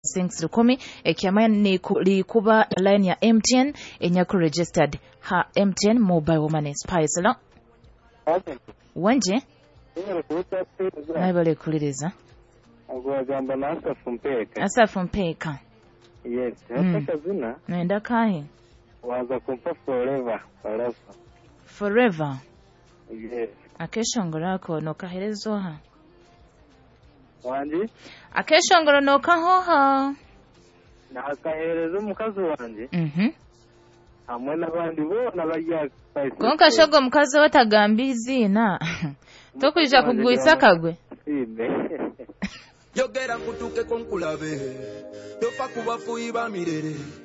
Sinks Rukumi ekyama likuba line ya MTN enyaku registered ha MTN mobile money spice lo wanje naibale kuliriza agwagamba Asafu Mpeka yes hata zina naenda kahe waza kumpa forever yes akeshongorako nokaherezoha wanje akeshongoro nokahoha nakahereza umukazi wanje hamwe n'abandi bona bajya konka shogo mukazi watagamba izina tokwija kugwisa kagwe yogera nkutuke konkulabe tofa kubafuyi bamirere